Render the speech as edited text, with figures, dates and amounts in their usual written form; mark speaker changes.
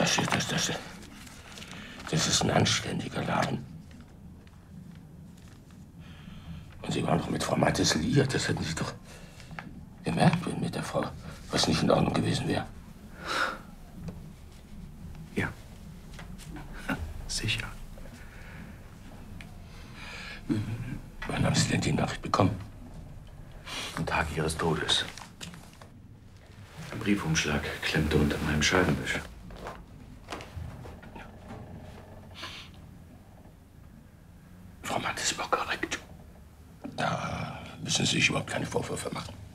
Speaker 1: Das ist ein anständiger Laden. Und Sie waren doch mit Frau Mattes liiert. Das hätten Sie doch gemerkt, wenn mit der Frau was nicht in Ordnung gewesen wäre.
Speaker 2: Ja. Sicher.
Speaker 1: Wann haben Sie denn die Nachricht bekommen?
Speaker 2: Am Tag Ihres Todes. Ein Briefumschlag klemmte unter meinem Scheibenwischer.
Speaker 1: Frau Mattes war korrekt. Da müssen Sie sich überhaupt keine Vorwürfe machen.